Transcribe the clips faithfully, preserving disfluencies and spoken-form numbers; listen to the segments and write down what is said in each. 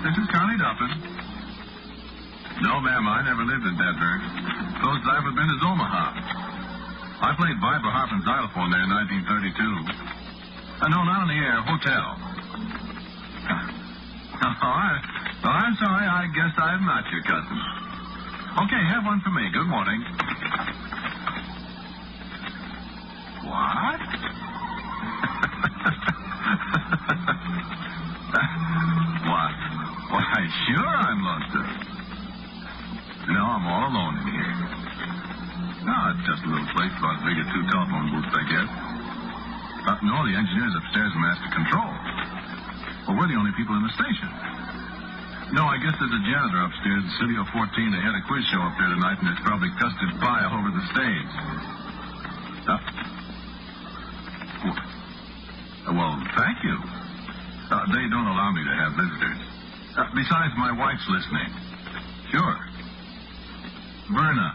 this is Connie Duffin. No, ma'am, I never lived in Denver. Closest I've ever been is Omaha. I played vibraharp and xylophone there in nineteen thirty-two. Uh, no, not on the air, hotel. Oh, I, oh, I'm sorry, I guess I'm not your cousin. Okay, have one for me. Good morning. What? What? Why, sure I'm lonesome. No, I'm all alone in here. No, it's just a little place about as big as two telephone booths, I guess. Uh, no, the engineer's upstairs in master control. Well, we're the only people in the station. No, I guess there's a janitor upstairs in Studio fourteen. They had a quiz show up there tonight, and there's probably custard pie all over the stage. Uh, well, thank you. Uh, they don't allow me to have visitors. Uh, besides, my wife's listening. Sure. Verna.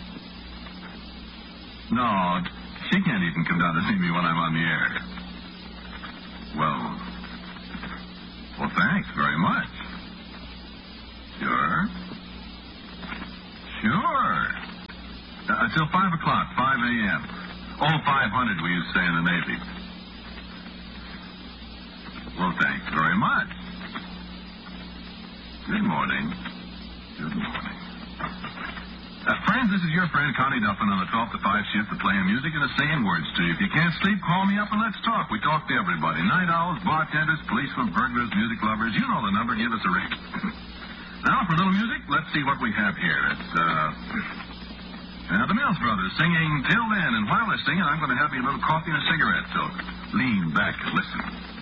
No, she can't even come down to see me when I'm on the air. Well, well, thanks very much. Sure. Sure. Uh, till five o'clock, five a.m. Oh, five hundred, we used to say in the Navy. Well, thanks very much. Good morning. Good morning. Uh, friends, this is your friend Connie Duffin on the twelve to five shift to playing music and to saying words to you. If you can't sleep, call me up and let's talk. We talk to everybody. Night owls, bartenders, policemen, burglars, music lovers. You know the number. Give us a ring. Now, for a little music, let's see what we have here. It's, uh... Now, the Mills Brothers singing Till Then. And while they're singing, I'm going to have you a little coffee and a cigarette, so lean back and listen.